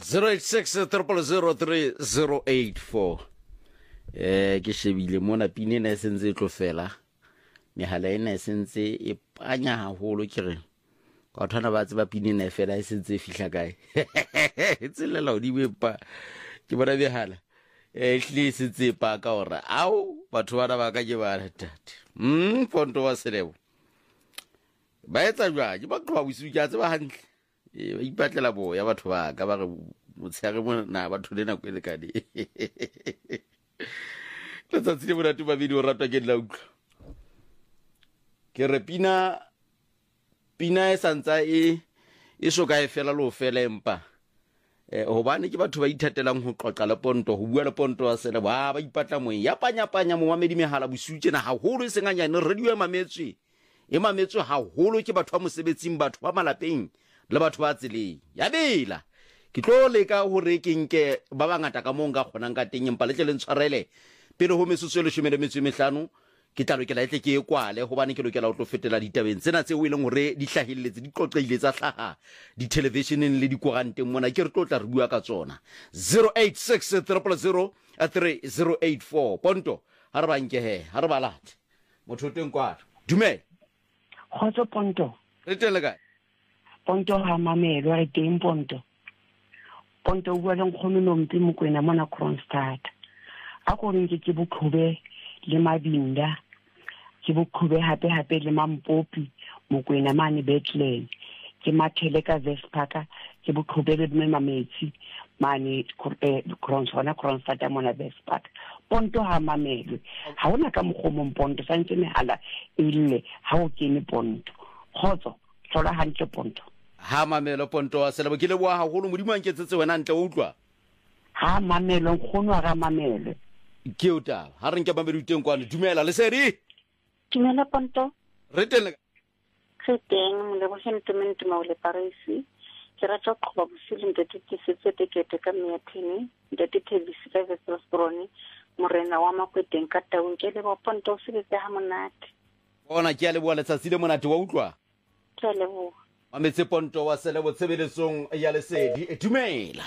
086 ke shebile mona pine ena e sentse e tlo fela mehala ena e sentse e panya haholo ke re ka thwana ba tseba pine ena e fela e sentse e fihla kae e tselela o di bepa ke bona mehala e hle sentse pa ka ora au batho bana ba ka ke ba tate Ponto wa Selebo ba etsa jwa ke ba tloa busu ke a tseba hantle ba ipatlela bo ya batho ba ka ba re motshare mona batho le nako ele kane letsa tsile bona tu ba video ratwa ke la utlwa ke re pina e santsa e soka e fela lo fela empa hobane ke batho ba ithatelang ho qoqa le Ponto ho bua le Ponto wa Selebo ba ipatla moeng ya panya mo mamedi mehala bosutse na haholo e senganyane radio e mametswe haholo ke batho ba mosebetsing batho ba malapeng le batho ba tseleng ya bela ke tlo leka hore ke nke ba bangata ka monga khonang ka teng empa le tle le ntshwarele pele ho mesotso le 15 ke tla lokela etle ke ekwale hobane ke lokela ho tlo fetela ditabeng tsena tse o ileng hore di hlahelletse di qoqeile tsa hlaha di televisioneng le di koranteng mona ke re tlo tla re bua ka tsona 086 000 3084 Ponto ha re ba nke ha re ba late motho teng kwa dumela Khotso Ponto. Re tele kae? Ponto ha mamelo re teng Ponto. Ponto bua le nkgono nompi Mokwena mona Kronstadt. A go reng ke boqhobe le Mabinda. Ke boqhobe hape le Mampopi Mokwena mane Bethlehem. Ke mathele ka Vespark ke boqhobe le Mametsi mane Kronstadt mona Vespark. Ponto ha mamelo ha ona ka mogomong Ponto santse mehala ile ha o kene Ponto khotso hlola hantle Ponto ha mamelo Ponto wa Selebo ke le bua haholo modimo a nketsetse wena ntle o utlwa ha mamelo nkgono ga mamelo ke o taba ha re nke mamelo teng kwane dumela le seri dumela Ponto re tele re teng le bo sentiment mo le Parisi ke rata go ba bosile ntete ke setse tekete ka meathini ntete tebisi ka Vesproni morena wa Makweteng ka taung ke le bo Ponto o sebetse ha monate bona ke a le bua letsatsi le monate wa utlwa ke le bo mametse Ponto wa Selebo tshebeletsong ya lesedi e dumela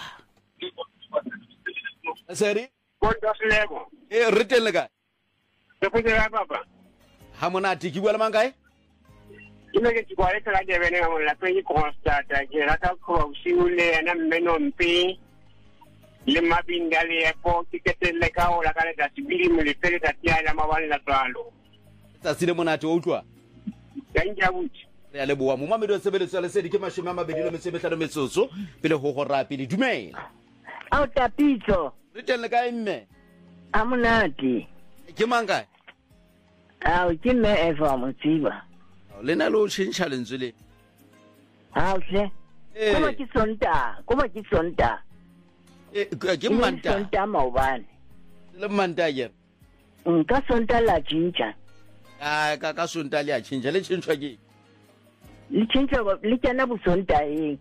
seri Ponto Selebo re tele ka se go dira papa ha monate ke bua le mang kae ime ke kwa le tla de bene mo la pe Kronstadt ke rata go usiule ana mmenompi le Mabinda le po ke tele ka o la ka le tsibili mo le pele ta tia la mabane la tsalo tsatsi le monate wa utlwa ya nja butsi ya le bua mo mamedo tsebeletso ya lesedi ke 25 metsotso pele ho go rapile dumela a o tapitso re tele ka mme a monate ke manga a o ke me eva motsiba le na lo tshintsha lentswe le ha o hle kuma ke sonta ke manta sonta maobane le manta ye nka sonta la jinja ka sonta le a tshintsha le tshintshwa ke le tshintsha le tsena bo sonta eng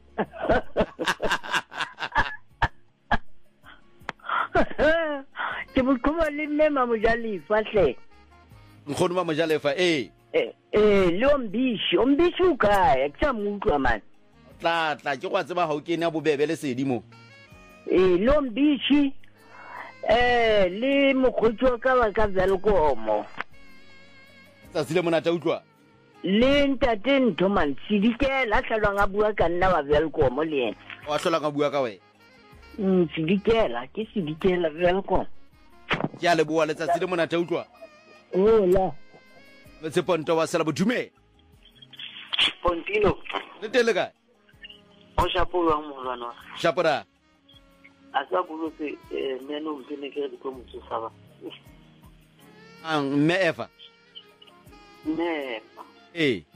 ke bukuma le mema mojalifa hle nkgono ma mojalefa le ombishi ukaya kusamutwa man tla ke kwa tseba ha o kene bobebe le sedimo le ombishi le mokgotsi ka ba ka Velkomo tsatsi le monate utlwa le ntate ntho man sidikela hlalwa nga bua ka nna wa Velkomo le yena wa hlola nga bua ka we sidikela Velkomo ke a le bua le tsatsi le monate utlwa la metse Ponto wa Selebo dumela Pontino le tele ka o shapo wa molwana shapora asa bulose meno mpene ke di ko motho saba me eva ne